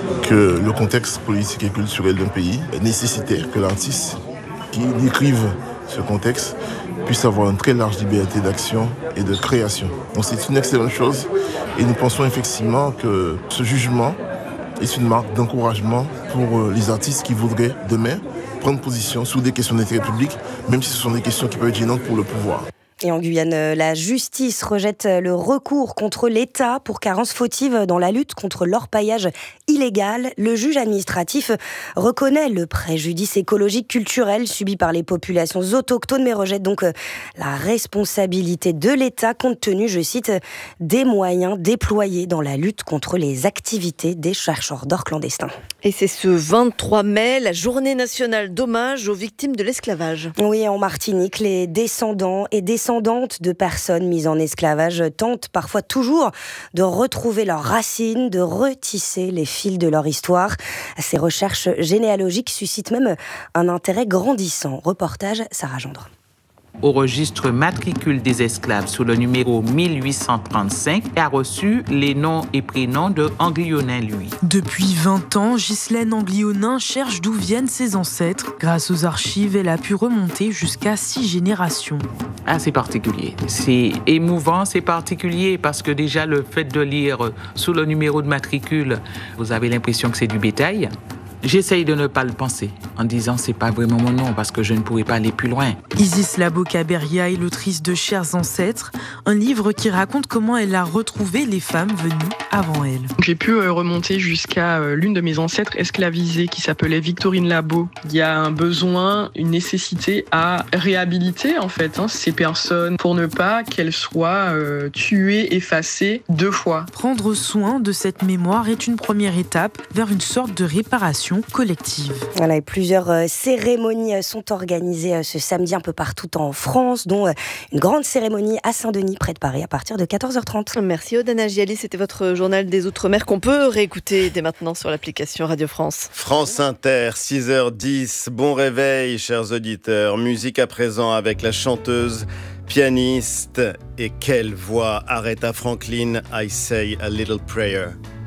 que le contexte politique et culturel d'un pays nécessitait que l'artiste qui décrive ce contexte puisse avoir une très large liberté d'action et de création. Donc c'est une excellente chose et nous pensons effectivement que ce jugement est une marque d'encouragement pour les artistes qui voudraient demain prendre position sur des questions d'intérêt public, même si ce sont des questions qui peuvent être gênantes pour le pouvoir. Et en Guyane, la justice rejette le recours contre l'État pour carence fautive dans la lutte contre l'orpaillage illégal. Le juge administratif reconnaît le préjudice écologique culturel subi par les populations autochtones, mais rejette donc la responsabilité de l'État compte tenu, je cite, des moyens déployés dans la lutte contre les activités des chercheurs d'or clandestins. Et c'est ce 23 mai, la journée nationale d'hommage aux victimes de l'esclavage. Oui, en Martinique, les descendants et descendantes de personnes mises en esclavage tentent parfois toujours de retrouver leurs racines, de retisser les fils de leur histoire. Ces recherches généalogiques suscitent même un intérêt grandissant. Reportage Sarah Gendre. Au registre matricule des esclaves sous le numéro 1835 a reçu les noms et prénoms de Anglionin, lui. Depuis 20 ans, Ghislaine Anglionin cherche d'où viennent ses ancêtres. Grâce aux archives, elle a pu remonter jusqu'à 6 générations. Ah, c'est particulier. C'est émouvant, c'est particulier parce que déjà le fait de lire sous le numéro de matricule, vous avez l'impression que c'est du bétail. J'essaye de ne pas le penser, en disant c'est pas vraiment mon nom parce que je ne pourrais pas aller plus loin. Isis Laboka-Beria est l'autrice de Chers ancêtres, un livre qui raconte comment elle a retrouvé les femmes venues avant elle. J'ai pu remonter jusqu'à l'une de mes ancêtres esclavisées qui s'appelait Victorine Labo. Il y a un besoin, une nécessité à réhabiliter en fait ces personnes pour ne pas qu'elles soient tuées, effacées 2 fois. Prendre soin de cette mémoire est une première étape vers une sorte de réparation collective. Voilà, et plusieurs cérémonies sont organisées ce samedi un peu partout en France, dont une grande cérémonie à Saint-Denis, près de Paris, à partir de 14h30. Merci Odana Giali, c'était votre journal des Outre-mer qu'on peut réécouter dès maintenant sur l'application Radio France. France Inter, 6h10, bon réveil chers auditeurs. Musique à présent avec la chanteuse, pianiste et quelle voix, Aretha Franklin, I Say a Little Prayer.